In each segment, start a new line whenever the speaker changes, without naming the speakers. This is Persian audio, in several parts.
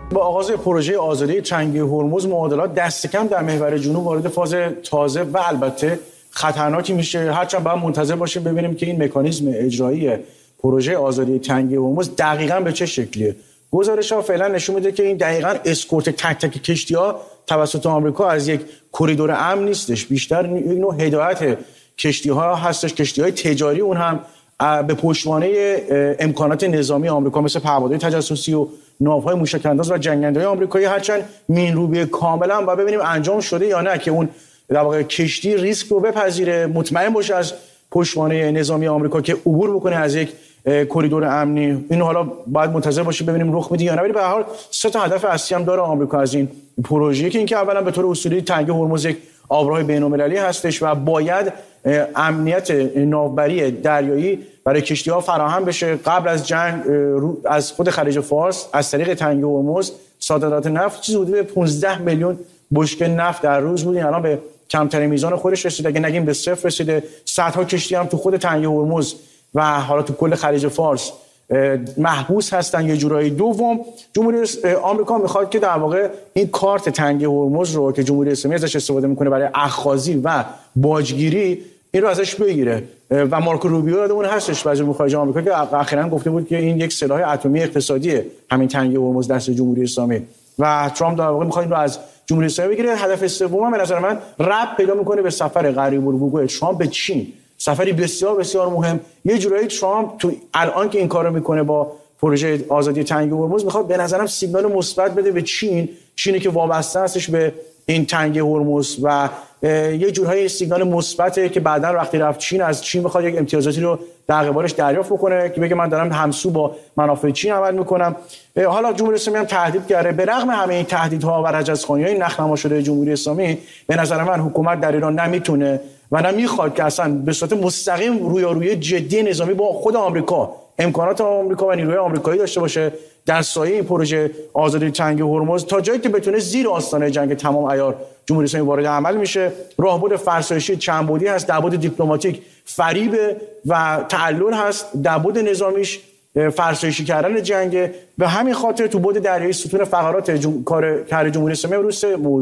با آغاز پروژه آزادی تنگه هرمز معادلات دست کم در محور جنوب وارد فاز تازه و البته خطرناکی میشه. هرچند باید منتظر باشیم ببینیم که این مکانیزم اجرایی پروژه آزادی تنگه هرمز دقیقاً به چه شکلیه. گزارش‌ها فعلا نشون میده که این دقیقاً اسکورت تک تک کشتی‌ها توسط آمریکا از یک کریدور امن نیستش، بیشتر یک نوع هدایت کشتی‌ها هستش، کشتی‌های تجاری، اون هم به پشتوانه امکانات نظامی آمریکا مثل پروازهای تجسسی و ناوهای موشک‌انداز و جنگنده‌های آمریکایی. هرچند مین‌روبی کاملا و ببینیم انجام شده یا نه که اون در واقع کشتی ریسک رو بپذیره، مطمئن باشه از پشتوانه نظامی آمریکا که عبور بکنه از یک کریدور امنی. اینو حالا باید منتظر باشیم ببینیم رخ میده یا نه. ولی به هر حال سه تا هدف اصلی هم داره آمریکا از این پروژه، که اینکه اولا به طور اصولی تنگه هرمز یک آبراه بین‌المللی هستش و باید امنیت ناوبری دریایی برای کشتی‌ها فراهم بشه. قبل از جنگ از خود خلیج فارس از طریق تنگه هرمز صادرات نفت چیزی حدود 15 میلیون بشکه نفت در روز بود. الان به کمترین میزان خودش رسیده، اگه نگیم به صفر رسیده. صدها کشتی هم تو خود تنگه هرمز و حالا تو کل خلیج فارس محبوس هستن. یه جورایی دوم جمهوری آمریکا میخواد که در واقع این کارت تنگه هرمز رو که جمهوری اسلامی ازش استفاده میکنه برای اخاذی و باجگیری، این رو ازش بگیره. و مارکو روبیو یادمون هستش وزیر امور خارجه آمریکا که اخیراً گفته بود که این یک سلاح اتمی اقتصادیه، همین تنگه هرمز دست جمهوری اسلامی، و ترامپ در واقع میخواد این رو از جمهوری اسلامی بگیره. هدف سوم به نظر من ربط پیدا میکنه به سفر غریب الوقوع ترامپ به چین، سفری بسیار بسیار مهم. یه جورایی ترامپ تو الان که این کارو میکنه با پروژه آزادی تنگه هرمز میخواد به نظرم سیگنال مثبت بده به چینی که وابسته هستش به این تنگه هرمز و یه جورایی سیگنال مثبته که بعداً وقتی رفت چین از چین بخواد یک امتیازاتی رو در قبالش دریافت بکنه که بگه من دارم همسو با منافع چین عمل میکنم. حالا جمهوری اسلامی هم تهدید کرده. به رغم همه این تهدیدها و رجزخوانی‌های نخنما شده جمهوری اسلامی، به نظر من حکومت در ایران نمیتونه و نمیخواد که اصلا به صورت مستقیم رویارویی جدی نظامی با خود آمریکا، امکانات آمریکا و نیروهای آمریکایی داشته باشه در سایه این پروژه آزادی تنگه هرمز. تا جایی که بتونه زیر آستانه جنگ تمام عیار جمهوری اسلامی وارد عمل میشه. راهبرد فرسایشی چند بعدی هست، در بعد دیپلماتیک فریب و تعلل هست، در بعد نظامیش فرسایشی کردن جنگ. به همین خاطر تو بعد دریایی ستون فقرات کار جمهوری اسلامی روز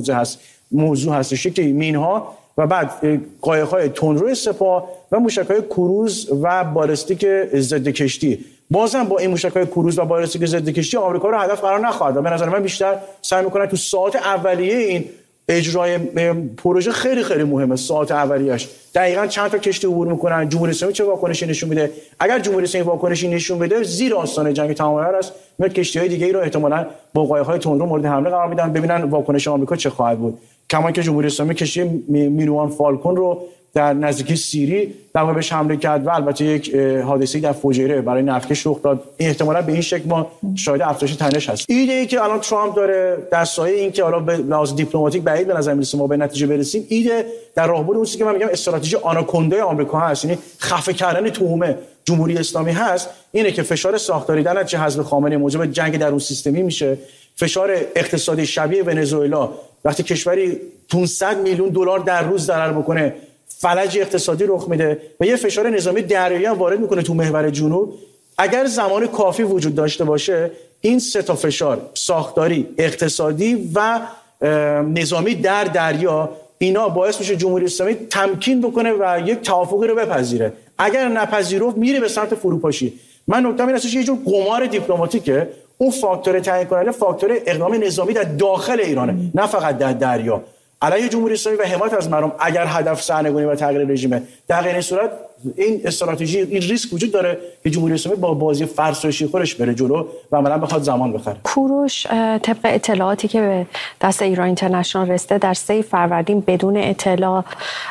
موضوع هستش که مینها و بعد قایق‌های تندرو سپاه و موشک‌های کروز و بالستیک ضد کشتی. بازم با این موشک‌های کروز و بالستیک ضد کشتی آمریکا رو هدف قرار نخواهد. به نظر من بیشتر سعی می‌کنن تو ساعات اولیه این اجرای پروژه، خیلی خیلی مهمه ساعات اولیه‌اش، دقیقاً چند تا کشتی عبور می‌کنن، جمهوری اسلامی چه واکنشی نشون میده. اگر جمهوری اسلامی واکنشی نشون بده زیر آستانه جنگ تمام عیار است، میاد کشتی‌های دیگه‌ای رو احتمالاً با قایق‌های تندرو مورد حمله قرار میدن، ببینن واکنش آمریکا چه خواهد بود. کما که جمهوری اسلامی کشتی میروان فالکون رو در نزدیکی سیری در واقع بهش حمله کرد و البته یک حادثه‌ای در فجیره برای نفتکش رخ داد. احتمالاً به این شکل ما شاهد افزایش تنش هست. ایده‌ای که الان ترامپ داره در سایه این که حالا به لحاظ دیپلماتیک بعید به نظر میرسه ما به نتیجه برسیم، ایده در راهبرد اون چیزی که من میگم استراتژی آناکوندای آمریکا هست، یعنی خفه کردن توهم جمهوری اسلامی هست، اینه که فشار ساختاری در نتیجه حذف خامنه‌ای موجب جنگ درون سیستمی میشه. فشار اقتصادی شبیه ونزوئلا وقتی کشوری 500 میلیون دلار در روز ضرر بکنه فلج اقتصادی رخ میده و یه فشار نظامی دریایی هم وارد میکنه تو محور جنوب. اگر زمان کافی وجود داشته باشه این سه تا فشار ساختاری، اقتصادی و نظامی در دریا، اینا باعث میشه جمهوری اسلامی تمکین بکنه و یک توافقی رو بپذیره. اگر نپذیرفت میره به سمت فروپاشی. من نکته‌ام این هستش یه جور قمار دیپلماتیکه. اون فاکتور تعیین کننده فاکتور اقدام نظامی در داخل ایرانه، نه فقط در دریا. علیه جمهوری اسلامی و حمایت از مردم اگر هدف سرنگونی و تغییر رژیمه، در غیر این صورت این استراتژی، این ریسک وجود داره که جمهوری اسلامی با بازی فرسایشی خودش بره جلو و عملاً بخواد زمان بخره.
کوروش طبق اطلاعاتی که به دست ایران اینترنشنال رسیده در 3 فروردین بدون اطلاع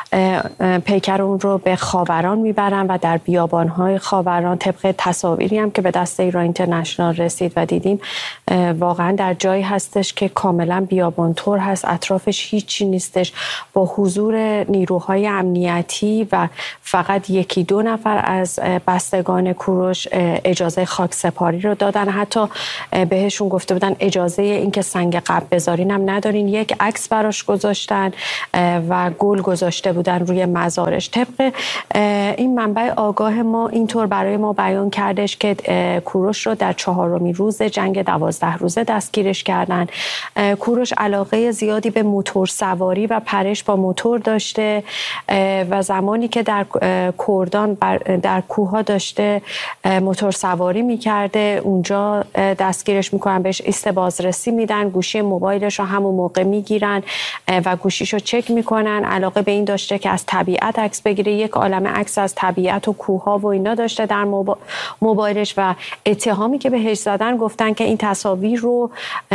پیکر اون رو به خاوران میبرن و در بیابان‌های خاوران طبق تصاویری هم که به دست ایران اینترنشنال رسید و دیدیم واقعا در جایی هستش که کاملا بیابان‌طور هست، اطرافش هیچی نیستش، با حضور نیروهای امنیتی و فقط 1-2 نفر از بستگان کوروش اجازه خاکسپاری رو دادن. حتی بهشون گفته بودن اجازه اینکه سنگ قبر بذارین هم ندارین. یک عکس براش گذاشتن و گل گذاشته بودن روی مزارش. طبق این منبع آگاه ما اینطور برای ما بیان کردش که کوروش رو در 4مین روز جنگ 12 روزه دستگیرش کردن. کوروش علاقه زیادی به موتور سواری و پرش با موتور داشته و زمانی که در کردان در کوه‌ها داشته موتور سواری می‌کرده اونجا دستگیرش می‌کنن، بهش ایست بازرسی میدن، گوشی موبایلش رو همون موقع می‌گیرن و گوشیشو چک می‌کنن. علاقه به این داشته که از طبیعت عکس بگیره، یک عالمه عکس از طبیعت و کوه‌ها و اینا داشته در موبایلش و اتهامی که بهش زدن گفتن که این تصاویر رو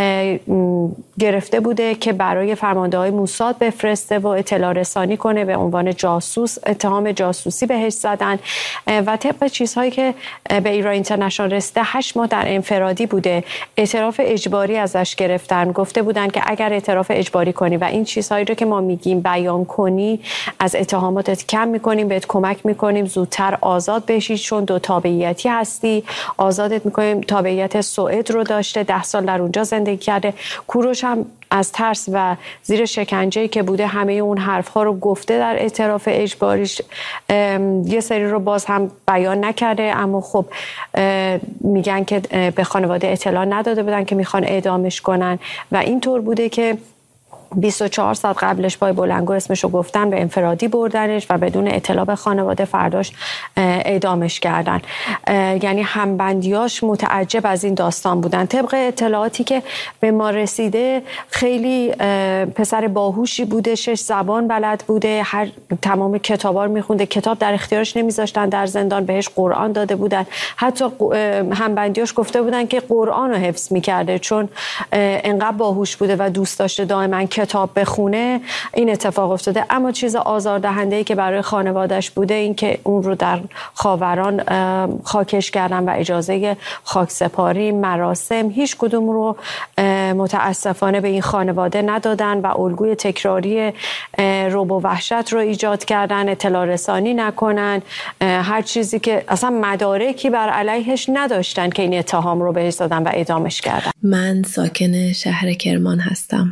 گرفته بوده که برای فرمانده‌های موساد بفرسته و اطلاع رسانی کنه به عنوان جاسوس. اتهام جاسوسی بهش زدن و طبق چیزهایی که به ایران اینترنشنال رسیده 8 ماه در انفرادی بوده. اعتراف اجباری ازش گرفتن، گفته بودن که اگر اعتراف اجباری کنی و این چیزهایی رو که ما میگیم بیان کنی از اتهاماتت کم میکنیم، بهت کمک میکنیم زودتر آزاد بشی، چون 2 تابعیتی هستی، آزادت میکنیم. تابعیت سوئد رو داشته، 10 سال در اونجا زندگی کرده. کوروش هم از ترس و زیر شکنجه‌ای که بوده همه اون حرف‌ها رو گفته در اعتراف اجباریش. یه سری رو باز هم بیان نکرده، اما خب میگن که به خانواده اطلاع نداده بودن که میخوان اعدامش کنن و اینطور بوده که 24 ساعت قبلش پای بلندگو اسمشو گفتن، به انفرادی بردنش و بدون اطلاع به خانواده فرداش اعدامش کردن. یعنی همبندیاش متعجب از این داستان بودن. طبق اطلاعاتی که به ما رسیده خیلی پسر باهوشی بوده، 6 زبان بلد بوده، تمام کتابا رو میخونده، کتاب در اختیارش نمیذاشتن در زندان، بهش قرآن داده بودن. حتی همبندیاش گفته بودن که قرآن رو حفظ میکرده چون انقدر باهوش بوده و دوست داشته دائما کتاب بخونه. این اتفاق افتاده. اما چیز آزاردهنده‌ای که برای خانواده‌اش بوده این که اون رو در خاوران خاکش کردن و اجازه خاکسپاری مراسم هیچ کدوم رو متاسفانه به این خانواده ندادن و الگوی تکراری رعب و وحشت رو ایجاد کردن، اطلاع رسانی نکنن، هر چیزی که اصلا مدارکی بر علیهش نداشتن که این اتهام رو بهش دادن و اعدامش کردن.
من ساکن شهر کرمان هستم.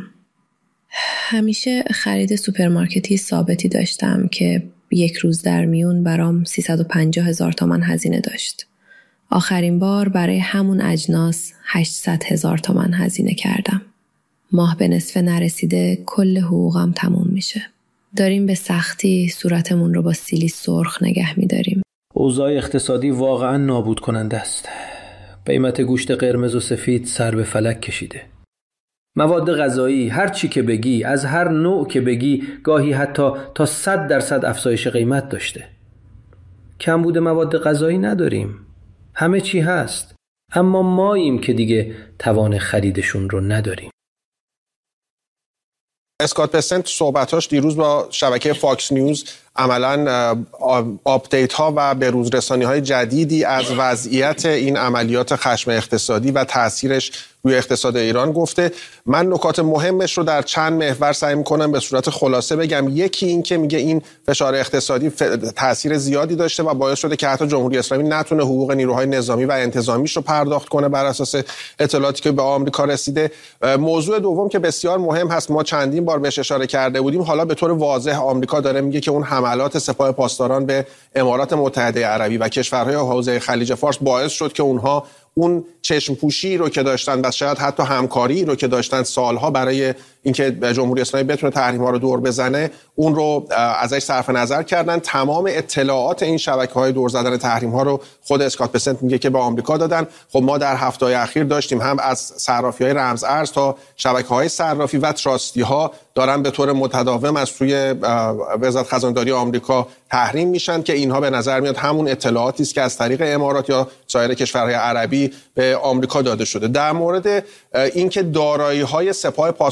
همیشه خرید سوپرمارکتی ثابتی داشتم که یک روز در میون برام 350,000 تومان هزینه داشت. آخرین بار برای همون اجناس 800,000 تومان هزینه کردم. ماه به نصف نرسیده کل حقوقم تموم میشه. داریم به سختی صورتمون رو با سیلی سرخ نگه میداریم.
اوضاع اقتصادی واقعا نابود کننده است. قیمت گوشت قرمز و سفید سر به فلک کشیده. مواد غذایی، هر چی که بگی، از هر نوع که بگی، گاهی حتی تا 100% افزایش قیمت داشته. کمبود مواد غذایی نداریم. همه چی هست. اما ماییم که دیگه توان خریدشون رو نداریم.
اسکات پسنت صحبتاش دیروز با شبکه فاکس نیوز عملاً آپدیت ها و بروز رسانی های جدیدی از وضعیت این عملیات خشم اقتصادی و تاثیرش روی اقتصاد ایران گفته. من نکات مهمش رو در چند محور سعی می‌کنم به صورت خلاصه بگم. یکی این که میگه این فشار اقتصادی تاثیر زیادی داشته و باعث شده که حتی جمهوری اسلامی نتونه حقوق نیروهای نظامی و انتظامیش رو پرداخت کنه بر اساس اطلاعاتی که به آمریکا رسیده. موضوع دوم که بسیار مهم هست، ما چندین بار بهش اشاره کرده بودیم، حالا به طور واضح آمریکا داره میگه که اون حملات سپاه پاسداران به امارات متحده عربی و کشورهای حوزه خلیج فارس باعث شد که اونها اون چشم پوشی رو که داشتن و شاید حتی همکاری رو که داشتن سالها برای اینکه جمهوری اسلامی بتونه تحریم‌ها رو دور بزنه، اون رو ازش صرف نظر کردن. تمام اطلاعات این شبکه‌های دور زدن تحریم‌ها رو خود اسکات پسنت میگه که به آمریکا دادن. خب ما در هفته‌های اخیر داشتیم هم از صرافی‌های رمز ارز تا شبکه‌های صرافی و تراستی‌ها دارن به طور متداوم از سوی وزارت خزانه‌داری آمریکا تحریم میشن که اینها به نظر میاد همون اطلاعاتی است که از طریق امارات یا سایر کشورهای عربی به آمریکا داده شده. در مورد اینکه دارایی‌های سپاه پاسداران رو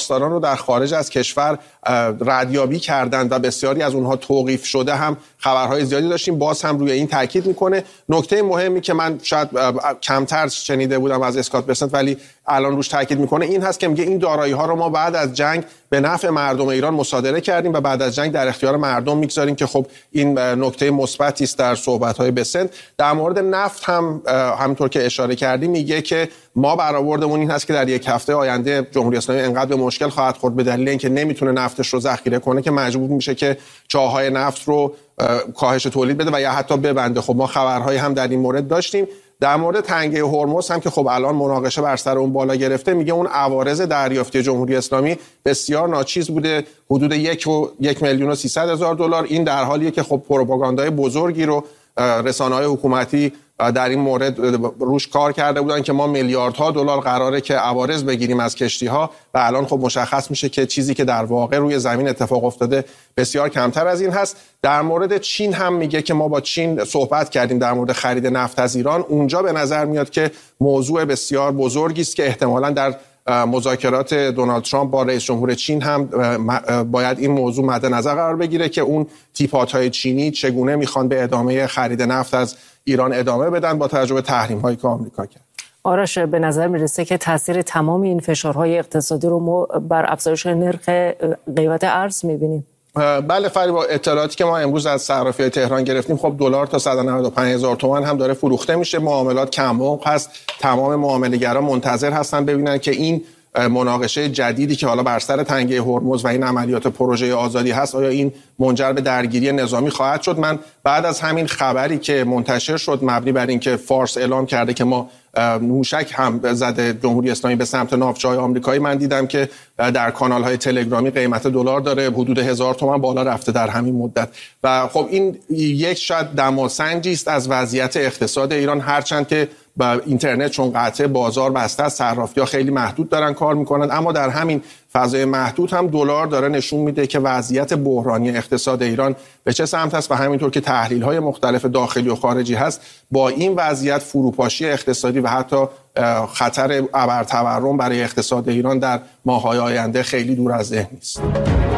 در خارج از کشور ردیابی کردند و بسیاری از اونها توقیف شده هم خبرهای زیادی داشتیم. باز هم روی این تاکید میکنه. نکته مهمی که من شاید کمتر شنیده بودم از اسکات بسنت ولی الان روش تاکید میکنه این هست که میگه این دارایی ها رو ما بعد از جنگ به نفع مردم ایران مصادره کردیم و بعد از جنگ در اختیار مردم میگذاریم که خب این نکته مثبتی است در صحبت های بسنت. در مورد نفت هم همونطور که اشاره کردیم میگه که ما برآوردمون این هست که در یک هفته آینده جمهوری اسلامی انقدر به مشکل خواهد خورد به دلیل اینکه نمیتونه نفتش رو ذخیره کنه که مجبور میشه که چاهای نفت رو کاهش تولید بده و یا حتی ببنده. خب ما خبرهایی هم در این مورد داشتیم. در مورد تنگه هرمز هم که خب الان مناقشه بر سر اون بالا گرفته، میگه اون عوارض دریافتی جمهوری اسلامی بسیار ناچیز بوده، حدود 1,300,000 دلار. این در حالیه که خب پروپاگاندای بزرگی رو رسانه‌های حکومتی در این مورد روش کار کرده بودن که ما میلیاردها دلار قراره که عوارض بگیریم از کشتی‌ها و الان خب مشخص میشه که چیزی که در واقع روی زمین اتفاق افتاده بسیار کمتر از این هست. در مورد چین هم میگه که ما با چین صحبت کردیم در مورد خرید نفت از ایران. اونجا به نظر میاد که موضوع بسیار بزرگی است که احتمالاً در مذاکرات دونالد ترامپ با رئیس جمهور چین هم باید این موضوع مد نظر قرار بگیره که اون تیپات‌های چینی چگونه میخوان به ادامه خرید نفت از ایران ادامه بدن با توجه به تحریم‌هایی که آمریکا کرد.
آرش، به نظر میرسه که تاثیر تمام این فشارهای اقتصادی رو ما بر افزایش نرخ قیمت ارز میبینیم.
بله فریبا، اطلاعاتی که ما امروز از صرافی‌های تهران گرفتیم خب دلار تا 195,000 تومان هم داره فروخته میشه. معاملات کم‌بوم هست. تمام معامله‌گران منتظر هستن ببینن که این مناقشه جدیدی که حالا بر سر تنگه هرمز و این عملیات پروژه آزادی هست آیا این منجر به درگیری نظامی خواهد شد. من بعد از همین خبری که منتشر شد مبنی بر اینکه فارس اعلام کرده که ما موشک هم زده جمهوری اسلامی به سمت ناوچه‌های آمریکایی، من دیدم که در کانال‌های تلگرامی قیمت دلار داره حدود 1000 تومان بالا رفته در همین مدت و خب این یک شاید دماسنجی است از وضعیت اقتصاد ایران، هرچند که با اینترنت چون قطع بازار بسته است صرافی‌ها خیلی محدود دارن کار میکنن، اما در همین فضای محدود هم دلار داره نشون میده که وضعیت بحرانی اقتصاد ایران به چه سمت است و همینطور که تحلیل‌های مختلف داخلی و خارجی هست با این وضعیت فروپاشی اقتصادی و حتی خطر ابرتورم برای اقتصاد ایران در ماه‌های آینده خیلی دور از ذهن نیست.